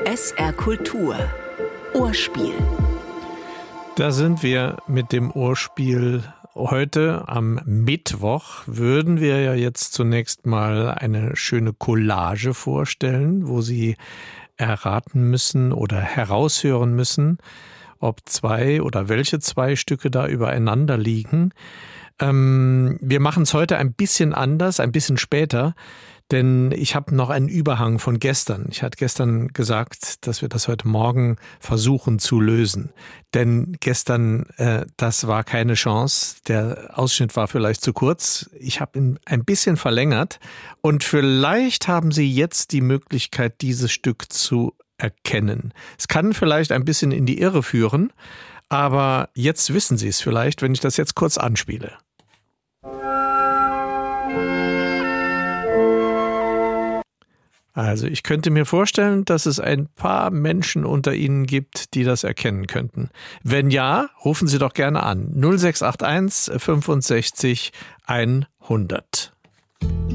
SR Kultur Ohrspiel. Da sind wir mit dem Ohrspiel. Heute am Mittwoch würden wir ja jetzt zunächst mal eine schöne Collage vorstellen, wo Sie erraten müssen oder heraushören müssen, ob zwei oder welche zwei Stücke da übereinander liegen. Wir machen es heute ein bisschen anders, ein bisschen später, denn ich habe noch einen Überhang von gestern. Ich hatte gestern gesagt, dass wir das heute Morgen versuchen zu lösen. Denn gestern, das war keine Chance. Der Ausschnitt war vielleicht zu kurz. Ich habe ihn ein bisschen verlängert. Und vielleicht haben Sie jetzt die Möglichkeit, dieses Stück zu erkennen. Es kann vielleicht ein bisschen in die Irre führen, aber jetzt wissen Sie es vielleicht, wenn ich das jetzt kurz anspiele. Also ich könnte mir vorstellen, dass es ein paar Menschen unter Ihnen gibt, die das erkennen könnten. Wenn ja, rufen Sie doch gerne an. 0681 65 100.